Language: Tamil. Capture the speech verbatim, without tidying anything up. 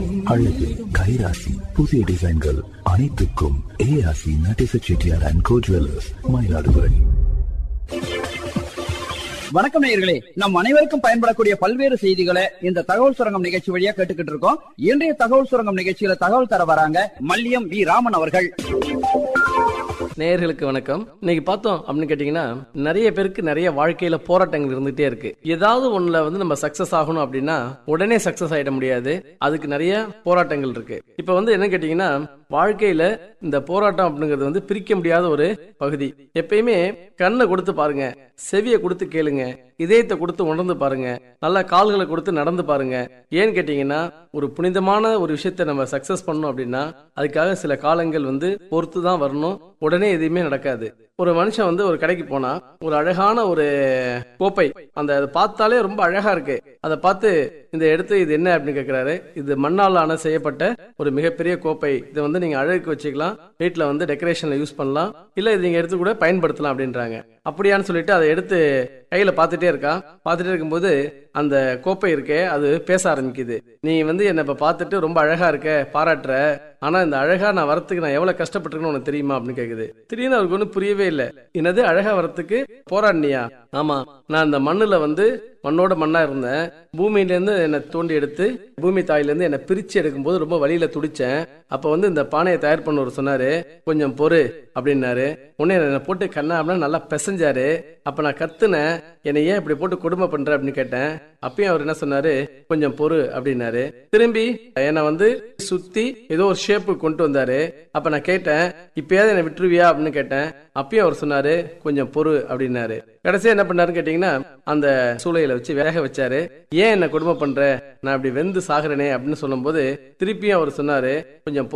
அழகு, கைராசி, புதிய டிசைன்கள் அனைத்துக்கும் ஏஆசி Natesa Chettiar and go jewellers, Mayiladuthurai. வணக்கம் நேயர்களே, நம் அனைவருக்கும் பயன்படக்கூடிய பல்வேறு செய்திகளை இந்த தகவல் சுரங்கம் நிகழ்ச்சி வழியா கேட்டுக்கிட்டு இருக்கோம். இன்றைய தகவல் சுரங்கம் நிகழ்ச்சியில தகவல் தர வராங்க மல்லியம் வி ராமன் அவர்கள். நேயர்களுக்கு வணக்கம். இன்னைக்கு பார்த்தோம் அப்படின்னு கேட்டீங்கன்னா, நிறைய பேருக்கு நிறைய வாழ்க்கையில போராட்டங்கள் இருந்துட்டே இருக்கு. ஏதாவது ஒண்ணுல வந்து நம்ம சக்சஸ் ஆகணும் அப்படின்னா உடனே சக்சஸ் ஆயிட முடியாது. அதுக்கு நிறைய போராட்டங்கள் இருக்கு. இப்ப வந்து என்ன கேட்டீங்கன்னா, வாழ்க்கையில இந்த போராட்டம் அப்படிங்கிறது வந்து பிரிக்க முடியாத ஒரு பகுதி. எப்பயுமே கண்ணை கொடுத்து பாருங்க, செவியை கொடுத்து கேளுங்க, இதயத்தை கொடுத்து உணர்ந்து பாருங்க, நல்ல கால்களை கொடுத்து நடந்து பாருங்க. ஏன்னு கேட்டீங்கன்னா, ஒரு புனிதமான ஒரு விஷயத்த நம்ம சக்சஸ் பண்ணணும் அப்படின்னா அதுக்காக சில காலங்கள் வந்து பொறுத்து தான் வரணும். உடனே எதுவுமே நடக்காது. ஒரு மனுஷன் வந்து ஒரு கடைக்கு போனா ஒரு அழகான ஒரு கோப்பை, அந்த அதை பார்த்தாலே ரொம்ப அழகா இருக்கு, அதை பார்த்து இந்த எடுத்து இது என்ன அப்படின்னு கேட்கிறாரு. இது மண்ணால் ஆன செய்யப்பட்ட ஒரு மிகப்பெரிய கோப்பை, இதை வந்து நீங்க அழகுக்கு வச்சுக்கலாம், வீட்டுல வந்து டெக்கரேஷன்ல யூஸ் பண்ணலாம், இல்ல இது நீங்க எடுத்து கூட பயன்படுத்தலாம் அப்படின்றாங்க. அப்படியான்னு சொல்லிட்டு அதை எடுத்து கையில பார்த்துட்டே இருக்கான். பார்த்துட்டே இருக்கும்போது அந்த கோப்பை இருக்கே அது பேச ஆரம்பிக்குது. நீ வந்து என்ன இப்ப பார்த்துட்டு ரொம்ப அழகா இருக்க, பாராட்டுற, ஆனா இந்த அழகா நான் வரத்துக்கு நான் எவ்வளவு கஷ்டப்பட்டிருக்கேன்னு உனக்கு தெரியுமா அப்படின்னு கேக்குது. திடீர்னு அவருக்கு ஒன்றும் புரியவே இல்லை. என்னது அழகா வரத்துக்கு போராடினியா? ஆமா, நான் இந்த மண்ணுல வந்து மண்ணோட மண்ணா இருந்தேன். பூமியில இருந்து என்னை தோண்டி எடுத்து பூமி தாயில இருந்து என்னை பிரிச்சு எடுக்கும் போது ரொம்ப வழியில துடிச்சேன். அப்ப வந்து இந்த பானையை தயார் பண்ணவர் சொன்னாரு, கொஞ்சம் பொறு அப்படின்னாரு. உடனே என்னை போட்டு கண்ணா அப்படின்னா நல்லா பெசஞ்சாரு. அப்ப நான் கத்துனேன், என்னை ஏன் இப்படி போட்டு கொடுமை பண்ற அப்படின்னு கேட்டேன். அப்பயும் அவர் என்ன சொன்னாரு, கொஞ்சம் பொறு அப்படின்னாரு. திரும்பி என்னை வந்து சுத்தி ஏதோ ஒரு ஷேப்பு கொண்டு வந்தாரு. அப்ப நான் கேட்டேன், இப்பயாவது என்னை விட்டுருவியா அப்படின்னு கேட்டேன். அப்பயும் அவர் சொன்னாரு, கொஞ்சம் பொறு அப்படின்னாரு. கடைசியா என்ன பண்ணாருன்னு கேட்டீங்கன்னா, அந்த சூளையில வச்சு வேக வச்சாரு. ஏன் என்ன கொடுமை பண்ற, நான் இப்படி வெந்து சாகுறேனே அப்படின்னு சொல்லும் போது திருப்பியும் அவர் சொன்னாரு, கொஞ்சம்